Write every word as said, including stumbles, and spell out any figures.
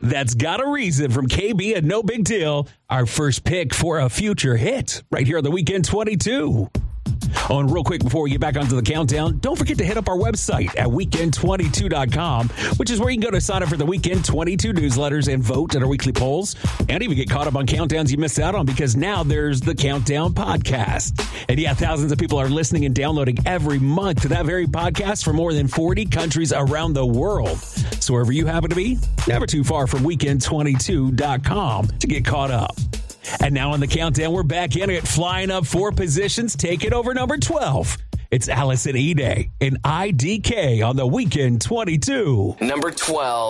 That's Got a Reason from K B and No Big Deal. Our first pick for a future hit right here on the Weekend twenty-two. Oh, and real quick before we get back onto the countdown, don't forget to hit up our website at weekend twenty-two dot com, which is where you can go to sign up for the Weekend twenty-two newsletters and vote at our weekly polls, and even get caught up on countdowns you missed out on, because now there's the Countdown Podcast. And yeah, thousands of people are listening and downloading every month to that very podcast from more than forty countries around the world. So wherever you happen to be, never too far from weekend twenty-two dot com to get caught up. And now on the countdown, we're back in it, flying up four positions, taking over number twelve. It's Allison Ede and I D K on the Weekend twenty-two. Number twelve.